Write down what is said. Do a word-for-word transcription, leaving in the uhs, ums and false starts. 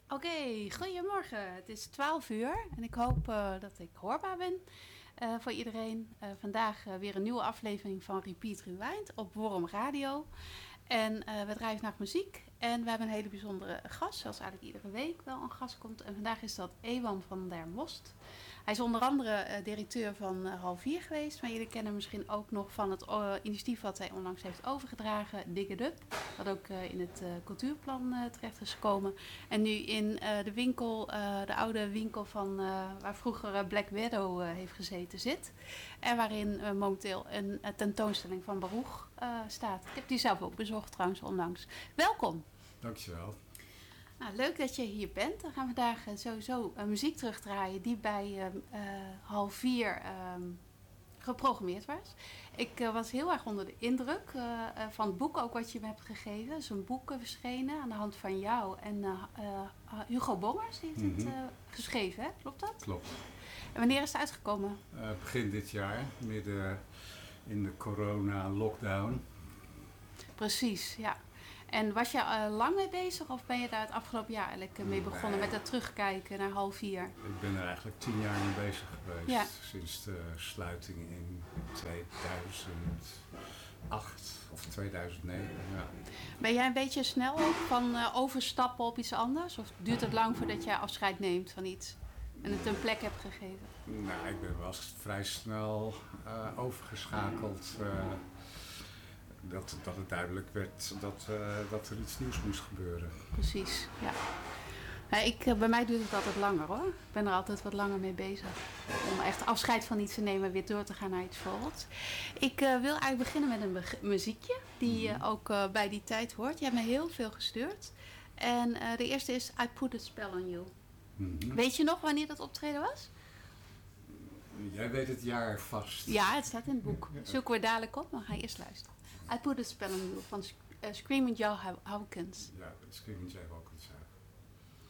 Oké, goedemorgen. Het is twaalf uur en ik hoop uh, dat ik hoorbaar ben uh, voor iedereen. Uh, vandaag uh, weer een nieuwe aflevering van Repeat Rewind op Worm Radio. En uh, we draaien vandaag muziek en we hebben een hele bijzondere gast, zoals eigenlijk iedere week wel een gast komt. En vandaag is dat Ewan van der Most. Hij is onder andere uh, directeur van uh, Hal vier geweest, maar jullie kennen hem misschien ook nog van het uh, initiatief wat hij onlangs heeft overgedragen, Dig It Up. Wat ook uh, in het uh, cultuurplan uh, terecht is gekomen. En nu in uh, de winkel, uh, de oude winkel van uh, waar vroeger uh, Black Widow uh, heeft gezeten zit. En waarin uh, momenteel een uh, tentoonstelling van Baruch uh, staat. Ik heb die zelf ook bezocht trouwens onlangs. Welkom. Dankjewel. Nou, leuk dat je hier bent. We gaan vandaag uh, sowieso uh, muziek terugdraaien die bij uh, uh, half vier uh, geprogrammeerd was. Ik uh, was heel erg onder de indruk uh, uh, van het boek ook wat je me hebt gegeven. Het is een boek uh, verschenen aan de hand van jou en uh, uh, Hugo Bongers heeft mm-hmm. het uh, geschreven, hè? Klopt dat? Klopt. En wanneer is het uitgekomen? Uh, begin dit jaar, midden in de corona-lockdown. Precies, ja. En was je uh, lang mee bezig of ben je daar het afgelopen jaar eigenlijk mee begonnen nee. met het terugkijken naar half vier? Ik ben er eigenlijk tien jaar mee bezig geweest. Ja. Sinds de sluiting in tweeduizend acht of tweeduizend negen. Ja. Ben jij een beetje snel ook van uh, overstappen op iets anders? Of duurt het lang voordat jij afscheid neemt van iets en het een plek hebt gegeven? Nou, ik ben wel vrij snel uh, overgeschakeld. Uh, Dat, dat het duidelijk werd dat, uh, dat er iets nieuws moest gebeuren. Precies, ja. ja ik, bij mij duurt het altijd langer hoor. Ik ben er altijd wat langer mee bezig. Om echt afscheid van iets te nemen en weer door te gaan naar iets volgends. Ik uh, wil eigenlijk beginnen met een be- muziekje die uh, ook uh, bij die tijd hoort. Je hebt me heel veel gestuurd. En uh, de eerste is I Put a Spell on You. Mm-hmm. Weet je nog wanneer dat optreden was? Jij weet het jaar vast. Ja, het staat in het boek. Zoeken we dadelijk op, maar ga je eerst luisteren. I Put a Spell on You van uh, Screaming Joe Hawkins. Ja, Screaming Joe Hawkins. Ja.